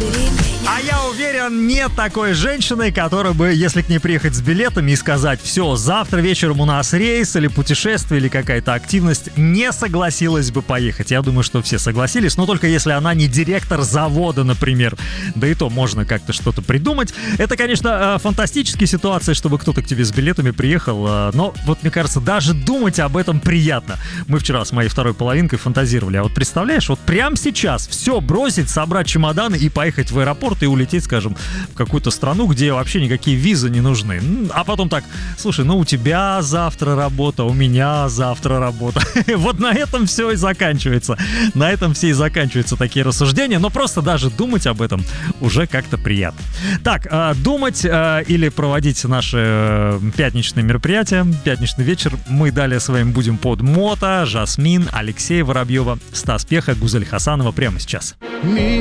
А я уверен, нет такой женщины, которая бы, если к ней приехать с билетами и сказать: все, завтра вечером у нас рейс или путешествие или какая-то активность, не согласилась бы поехать. Я думаю, что все согласились, но только если она не директор завода, например. Да и то можно как-то что-то придумать. Это, конечно, фантастические ситуации, чтобы кто-то к тебе с билетами приехал, но вот мне кажется, даже думать об этом приятно. Мы вчера с моей второй половинкой фантазировали. А вот представляешь, вот прямо сейчас все бросить, собрать чемоданы и поехать в аэропорт и улететь, скажем, в какую-то страну, где вообще никакие визы не нужны. А потом так: слушай, ну у тебя завтра работа, у меня завтра работа. Вот на этом все и заканчивается. На этом все и заканчиваются такие рассуждения, но просто даже думать об этом уже как-то приятно. Так, думать или проводить наши пятничные мероприятия, пятничный вечер мы далее с вами будем под Мото, Жасмин, Алексея Воробьева, Стас Пьеха, Гузель Хасанова прямо сейчас.